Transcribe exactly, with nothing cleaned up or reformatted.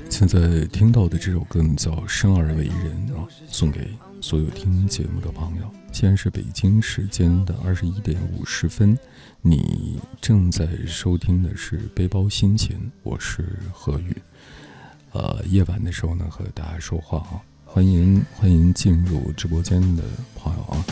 现在听到的这首歌叫《生而为人》啊，送给所有听节目的朋友。现在是北京时间的二十一点五十分，你正在收听的是背包心情，我是何宇。呃，夜晚的时候呢，和大家说话啊，欢迎欢迎进入直播间的朋友啊。